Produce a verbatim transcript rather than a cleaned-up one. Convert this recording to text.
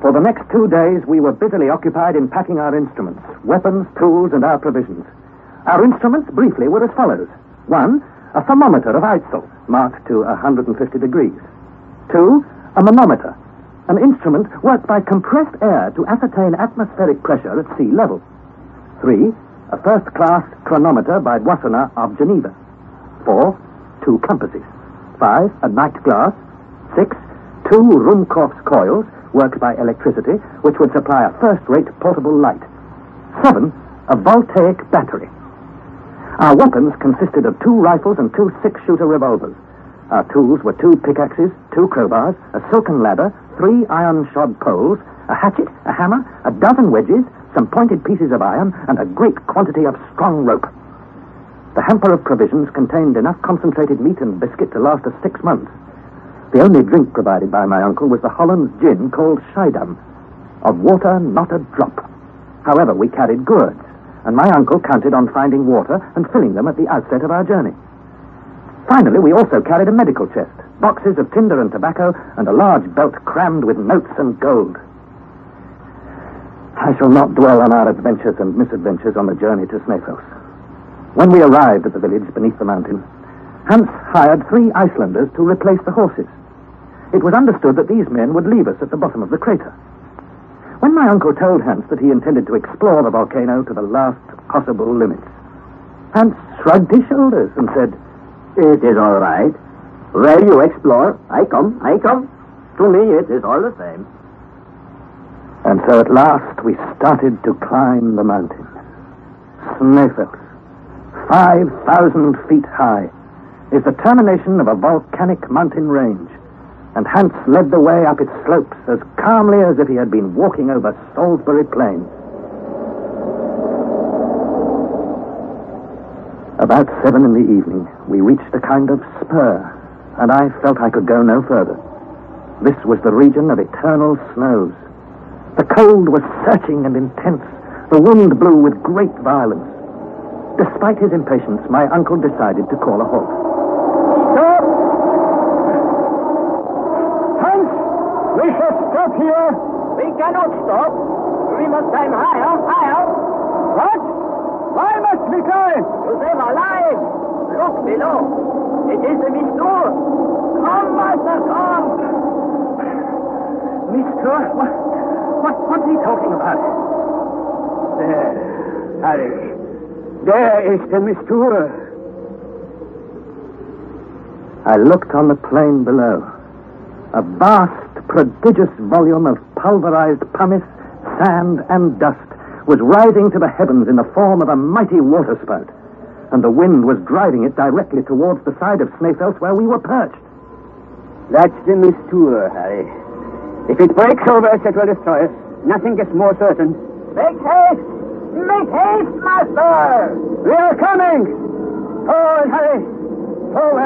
For the next two days, we were busily occupied in packing our instruments, weapons, tools, and our provisions. Our instruments, briefly, were as follows. One, a thermometer of Eitzel, marked to one hundred fifty degrees. Two, a manometer, an instrument worked by compressed air to ascertain atmospheric pressure at sea level. Three, a first-class chronometer by Boissonnas of Geneva. Four, two compasses. Five, a night glass. Six, two Ruhmkorff's coils, worked by electricity, which would supply a first-rate portable light. Seven, a voltaic battery. Our weapons consisted of two rifles and two six-shooter revolvers. Our tools were two pickaxes, two crowbars, a silken ladder, three iron-shod poles, a hatchet, a hammer, a dozen wedges, some pointed pieces of iron, and a great quantity of strong rope. The hamper of provisions contained enough concentrated meat and biscuit to last us six months. The only drink provided by my uncle was the Hollands gin called Schiedam. Of water, not a drop. However, we carried gourds, and my uncle counted on finding water and filling them at the outset of our journey. Finally, we also carried a medical chest, boxes of tinder and tobacco, and a large belt crammed with notes and gold. I shall not dwell on our adventures and misadventures on the journey to Snæfellsnes. When we arrived at the village beneath the mountain, Hans hired three Icelanders to replace the horses. It was understood that these men would leave us at the bottom of the crater. When my uncle told Hans that he intended to explore the volcano to the last possible limits, Hans shrugged his shoulders and said, "It is all right. Where you explore, I come, I come. To me, it is all the same." And so at last we started to climb the mountain. Snæfellsnes, five thousand feet high, is the termination of a volcanic mountain range, and Hans led the way up its slopes as calmly as if he had been walking over Salisbury Plain. About seven in the evening, we reached a kind of spur, and I felt I could go no further. This was the region of eternal snows. The cold was searching and intense. The wind blew with great violence. Despite his impatience, my uncle decided to call a halt. Stop! Hans! We shall stop here! We cannot stop. We must climb higher, higher. What? Why must we climb? To save our lives. Look below. It is the Mistur. Come, master, come. Mister, what, what, what's he talking about? There, Harry. There is the Mistur. I looked on the plain below. A vast, prodigious volume of pulverized pumice, sand, and dust was rising to the heavens in the form of a mighty waterspout, and the wind was driving it directly towards the side of Snæfellsnes where we were perched. That's the Mistur, Harry. If it breaks over us, it will destroy us. Nothing is more certain. Make haste! Make haste, master! We are coming! Forward, Harry! Forward!